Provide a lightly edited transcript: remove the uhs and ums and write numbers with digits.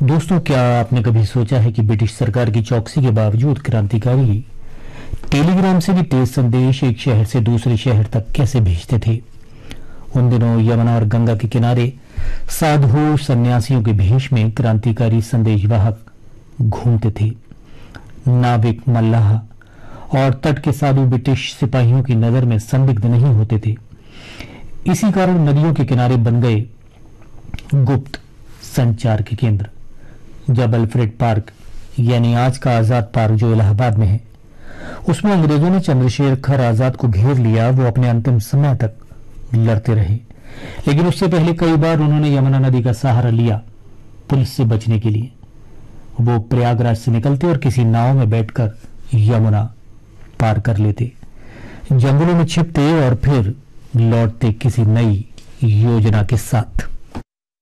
दोस्तों, क्या आपने कभी सोचा है कि ब्रिटिश सरकार की चौकसी के बावजूद क्रांतिकारी टेलीग्राम से भी तेज संदेश एक शहर से दूसरे शहर तक कैसे भेजते थे। उन दिनों यमुना और गंगा के किनारे साधु सन्यासियों के भेष में क्रांतिकारी संदेशवाहक घूमते थे। नाविक, मल्लाह और तट के साधु ब्रिटिश सिपाहियों की नजर में संदिग्ध नहीं होते थे। इसी कारण नदियों के किनारे बन गए गुप्त संचार के केंद्र। जब अल्फ्रेड पार्क यानी आज का आजाद पार्क जो इलाहाबाद में है, उसमें अंग्रेजों ने चंद्रशेखर आजाद को घेर लिया, वो अपने अंतिम समय तक लड़ते रहे। लेकिन उससे पहले कई बार उन्होंने यमुना नदी का सहारा लिया पुलिस से बचने के लिए। वो प्रयागराज से निकलते और किसी नाव में बैठकर यमुना पार कर लेते, जंगलों में छिपते और फिर लौटते किसी नई योजना के साथ।